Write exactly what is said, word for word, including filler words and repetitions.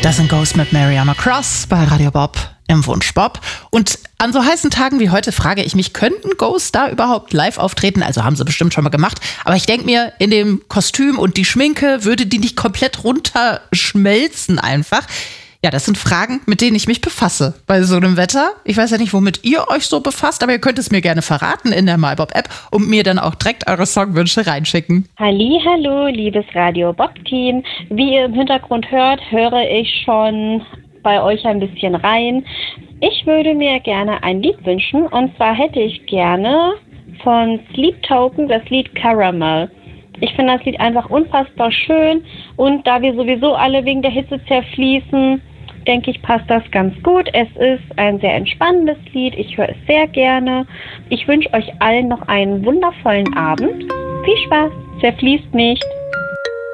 Das sind Ghost mit Mariama Cross bei Radio Bob im Wunsch Bob. Und an so heißen Tagen wie heute frage ich mich, könnten Ghost da überhaupt live auftreten? Also haben sie bestimmt schon mal gemacht. Aber ich denke mir, in dem Kostüm und die Schminke würde die nicht komplett runterschmelzen einfach. Ja, das sind Fragen, mit denen ich mich befasse bei so einem Wetter. Ich weiß ja nicht, womit ihr euch so befasst, aber ihr könnt es mir gerne verraten in der MyBob-App und mir dann auch direkt eure Songwünsche reinschicken. Hallihallo, liebes Radio Bob-Team. Wie ihr im Hintergrund hört, höre ich schon bei euch ein bisschen rein. Ich würde mir gerne ein Lied wünschen, und zwar hätte ich gerne von Sleep Token das Lied Caramel. Ich finde das Lied einfach unfassbar schön, und da wir sowieso alle wegen der Hitze zerfließen, denke ich, passt das ganz gut. Es ist ein sehr entspannendes Lied, ich höre es sehr gerne. Ich wünsche euch allen noch einen wundervollen Abend. Viel Spaß, zerfließt nicht.